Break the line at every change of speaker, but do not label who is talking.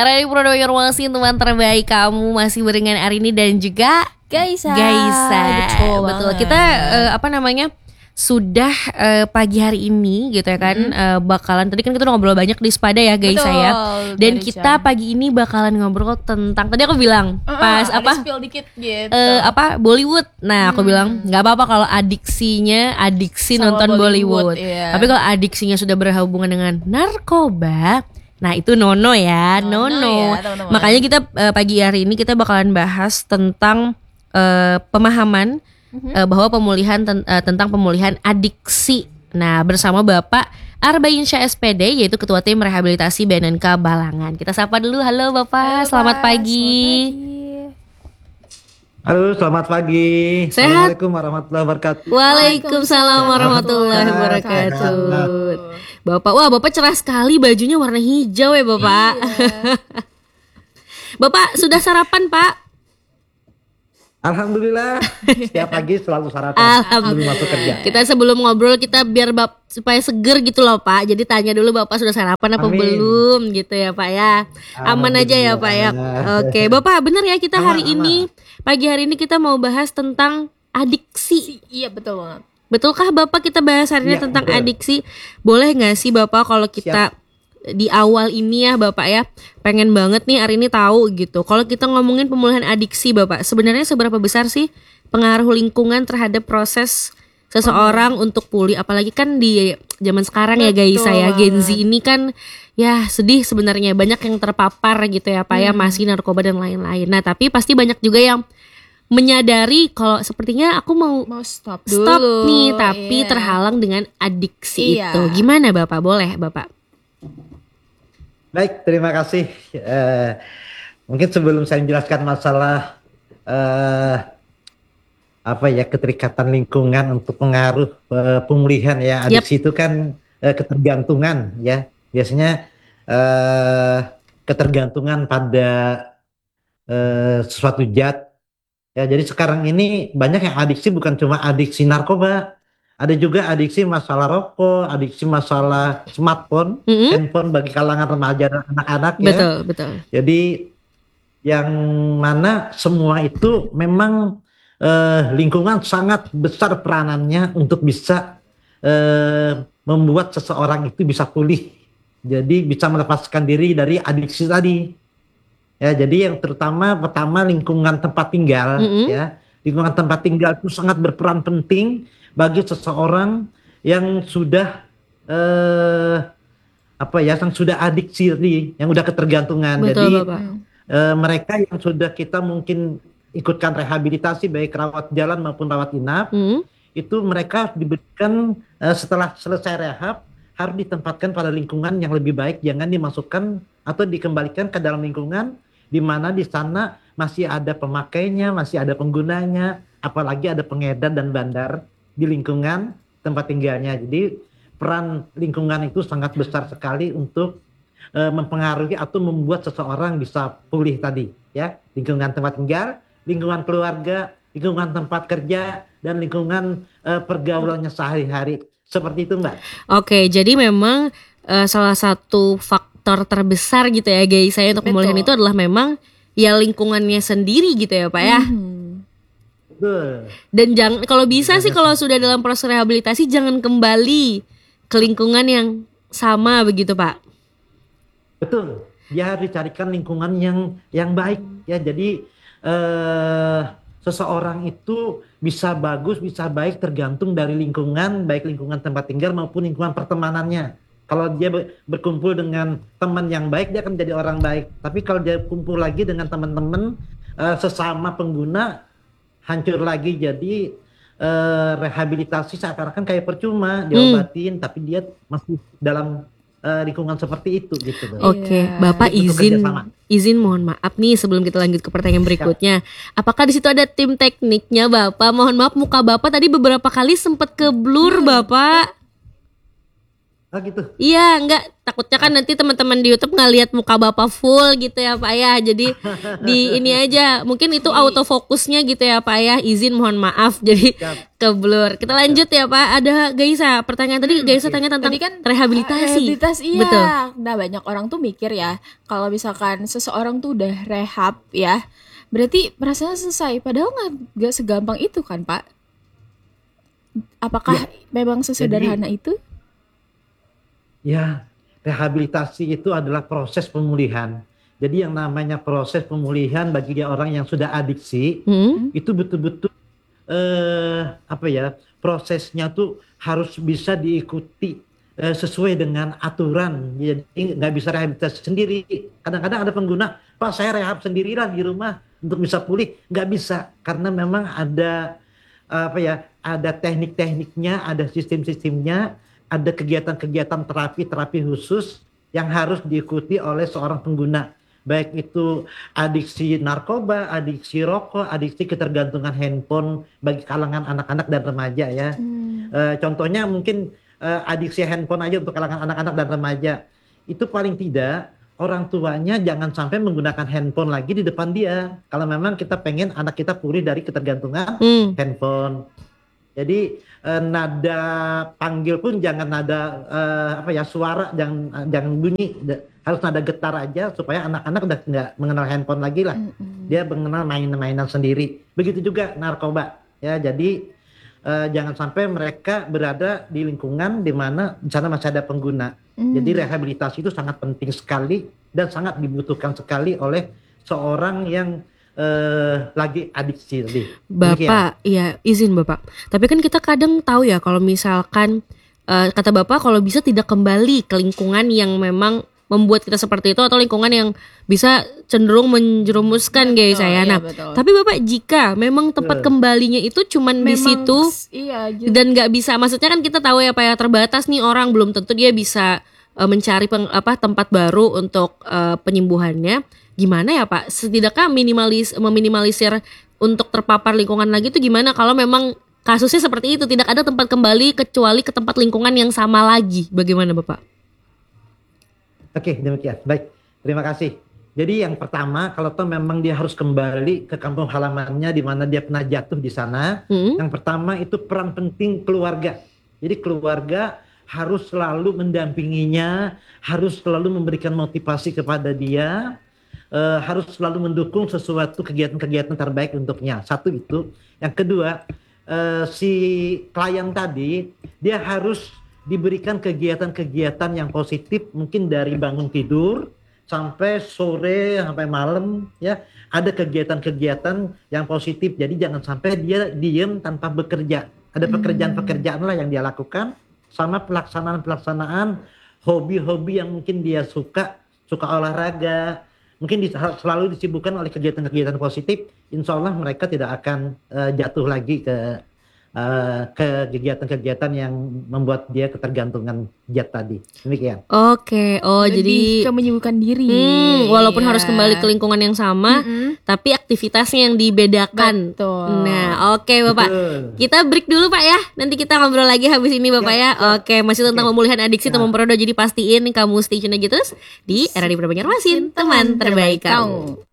Rani Purnomo Informasi, teman terbaik kamu masih barengan Arini dan juga
Gaisa.
Betul. Kita sudah pagi hari ini gitu ya kan, bakalan tadi kan kita udah ngobrol banyak di Spada ya Gaisa ya. Dan kita pagi ini bakalan ngobrol tentang, tadi aku bilang pas
spill dikit gitu.
Bollywood. Nah, aku bilang nggak apa-apa kalau adiksi
sama
nonton Bollywood.
Iya.
Tapi kalau adiksinya sudah berhubungan dengan narkoba, nah itu nono ya.
teman-teman.
Makanya kita pagi hari ini kita bakalan bahas tentang pemahaman bahwa pemulihan tentang pemulihan adiksi. Nah, bersama Bapak Arbain Syah SPD, yaitu Ketua Tim Rehabilitasi BNNK Balangan. Kita sapa dulu. Halo Bapak, selamat pagi.
Halo, selamat pagi.
Sehat?
Assalamualaikum warahmatullahi wabarakatuh.
Waalaikumsalam warahmatullahi wabarakatuh. Bapak, wah Bapak cerah sekali, bajunya warna hijau ya Bapak. Bapak sudah sarapan Pak?
Alhamdulillah, setiap pagi selalu sarapan sebelum masuk kerja.
Kita sebelum ngobrol kita biar supaya seger gitu loh Pak. Jadi tanya dulu Bapak sudah sarapan apa belum gitu ya Pak ya. Aman aja ya Pak ya. Oke, Bapak benar ya kita pagi hari ini kita mau bahas tentang adiksi.
Iya, betul banget.
Betulkah Bapak kita bahas hari ini tentang adiksi? Boleh gak sih Bapak kalau kita di awal ini ya Bapak ya, pengen banget nih hari ini tahu gitu. Kalau kita ngomongin pemulihan adiksi Bapak, sebenarnya seberapa besar sih pengaruh lingkungan terhadap proses seseorang untuk pulih? Apalagi kan di zaman sekarang ya guys, saya Gen Z ini kan ya sedih sebenarnya, banyak yang terpapar gitu ya Pak ya, masih narkoba dan lain-lain. Nah tapi pasti banyak juga yang menyadari kalau sepertinya aku mau
stop
nih, tapi terhalang dengan adiksi itu. Gimana Bapak? Boleh Bapak?
Baik, terima kasih. Mungkin sebelum saya menjelaskan masalah keterikatan lingkungan untuk pengaruh pemulihan ya, adiksi itu kan ketergantungan ya. Biasanya ketergantungan pada sesuatu zat. Ya, jadi sekarang ini banyak yang adiksi, bukan cuma adiksi narkoba, ada juga adiksi masalah rokok, adiksi masalah smartphone, handphone bagi kalangan remaja dan anak-anak ya.
Betul.
Jadi yang mana semua itu memang lingkungan sangat besar peranannya untuk bisa membuat seseorang itu bisa pulih. Jadi bisa melepaskan diri dari adiksi tadi. Ya, jadi yang pertama lingkungan tempat tinggal ya. Lingkungan tempat tinggal itu sangat berperan penting bagi seseorang yang sudah yang sudah adiksi, yang sudah ketergantungan.
Betul,
jadi
Bapak.
Mereka yang sudah kita mungkin ikutkan rehabilitasi baik rawat jalan maupun rawat inap, itu mereka diberikan setelah selesai rehab harus ditempatkan pada lingkungan yang lebih baik, jangan dimasukkan atau dikembalikan ke dalam lingkungan di mana di sana masih ada pemakainya, masih ada penggunanya, apalagi ada pengedar dan bandar di lingkungan tempat tinggalnya. Jadi peran lingkungan itu sangat besar sekali untuk mempengaruhi atau membuat seseorang bisa pulih tadi ya. Lingkungan tempat tinggal, lingkungan keluarga, lingkungan tempat kerja, dan lingkungan pergaulannya sehari-hari. Seperti itu Mbak.
Oke, jadi memang salah satu faktor terbesar gitu ya guys, saya untuk pemulihan itu adalah memang ya lingkungannya sendiri gitu ya Pak ya. Dan jangan, kalau bisa sih kalau sudah dalam proses rehabilitasi jangan kembali ke lingkungan yang sama begitu Pak.
Betul, dia harus dicarikan lingkungan yang baik ya. Jadi seseorang itu bisa bagus, bisa baik tergantung dari lingkungan, baik lingkungan tempat tinggal maupun lingkungan pertemanannya. Kalau dia berkumpul dengan teman yang baik, dia akan menjadi orang baik. Tapi kalau dia kumpul lagi dengan teman-teman sesama pengguna, hancur lagi. Jadi rehabilitasi seakan-akan kayak percuma, diobatin, tapi dia masih dalam lingkungan seperti itu gitu.
Oke, Bapak izin mohon maaf nih sebelum kita lanjut ke pertanyaan berikutnya. Apakah di situ ada tim tekniknya Bapak? Mohon maaf muka Bapak tadi beberapa kali sempat ke blur Bapak.
Ah gitu.
Iya, enggak, takutnya kan nanti teman-teman di YouTube nggak lihat muka Bapak full gitu ya Pak ya. Jadi di ini aja, mungkin itu autofokusnya gitu ya Pak ya. Izin mohon maaf jadi keblur. Kita lanjut ya Pak. Ada Gaisa, pertanyaan tadi Gaisa tanya tentang
Tadi kan
rehabilitasi.
rehabilitasi, iya.
Betul.
Nah, banyak orang tuh mikir ya, kalau misalkan seseorang tuh udah rehab ya, berarti rasanya selesai. Padahal nggak segampang itu kan Pak? Apakah memang sesederhana itu?
Ya, rehabilitasi itu adalah proses pemulihan. Jadi yang namanya proses pemulihan bagi dia orang yang sudah adiksi, itu betul-betul apa ya, prosesnya tuh harus bisa diikuti sesuai dengan aturan. Jadi nggak bisa rehabilitasi sendiri. Kadang-kadang ada pengguna, Pak saya rehab sendirilah di rumah untuk bisa pulih. Nggak bisa, karena memang ada apa ya, ada teknik-tekniknya, ada sistem-sistemnya, ada kegiatan-kegiatan terapi khusus yang harus diikuti oleh seorang pengguna. Baik itu adiksi narkoba, adiksi rokok, adiksi ketergantungan handphone bagi kalangan anak-anak dan remaja ya. Contohnya mungkin adiksi handphone aja untuk kalangan anak-anak dan remaja. Itu paling tidak orang tuanya jangan sampai menggunakan handphone lagi di depan dia. Kalau memang kita pengen anak kita pulih dari ketergantungan handphone. Jadi nada panggil pun jangan nada apa ya, suara jangan bunyi, harus nada getar aja supaya anak-anak udah nggak mengenal handphone lagi lah. Dia mengenal mainan-mainan sendiri. Begitu juga narkoba ya. Jadi jangan sampai mereka berada di lingkungan di mana di sana masih ada pengguna. Jadi rehabilitasi itu sangat penting sekali dan sangat dibutuhkan sekali oleh seorang yang lagi adiksi tadi.
Bapak, ya izin Bapak. Tapi kan kita kadang tahu ya kalau misalkan kata Bapak kalau bisa tidak kembali ke lingkungan yang memang membuat kita seperti itu atau lingkungan yang bisa cenderung menjerumuskan guys saya. Nah, tapi Bapak jika memang tempat kembalinya itu cuman di situ dan nggak bisa, maksudnya kan kita tahu ya Pak ya, terbatas nih orang, belum tentu dia bisa mencari tempat baru untuk penyembuhannya. Gimana ya Pak? Setidaknya meminimalisir untuk terpapar lingkungan lagi itu gimana kalau memang kasusnya seperti itu, tidak ada tempat kembali kecuali ke tempat lingkungan yang sama lagi. Bagaimana Bapak?
Oke, demikian. Baik, terima kasih. Jadi yang pertama, kalau toh memang dia harus kembali ke kampung halamannya di mana dia pernah jatuh di sana, yang pertama itu peran penting keluarga. Jadi keluarga harus selalu mendampinginya, harus selalu memberikan motivasi kepada dia, harus selalu mendukung sesuatu kegiatan-kegiatan terbaik untuknya. Satu itu. Yang kedua, si klien tadi dia harus diberikan kegiatan-kegiatan yang positif, mungkin dari bangun tidur sampai sore sampai malam ya, ada kegiatan-kegiatan yang positif. Jadi jangan sampai dia diem tanpa bekerja. Ada pekerjaan-pekerjaan lah yang dia lakukan, sama pelaksanaan hobi-hobi yang mungkin dia suka olahraga, mungkin selalu disibukkan oleh kegiatan-kegiatan positif. Insya Allah mereka tidak akan jatuh lagi ke kegiatan-kegiatan yang membuat dia ketergantungan zat tadi. Demikian.
Oke, jadi
ke menyibukkan diri.
Walaupun harus kembali ke lingkungan yang sama, tapi aktivitasnya yang dibedakan.
Betul.
Nah, oke Bapak.
Betul.
Kita break dulu Pak ya. Nanti kita ngobrol lagi habis ini Bapak ya. Oke, masih tentang pemulihan adiksi Teman Prodo. Jadi pastiin kamu stay tune aja terus di RRI Banjarmasin, teman terbaik kamu.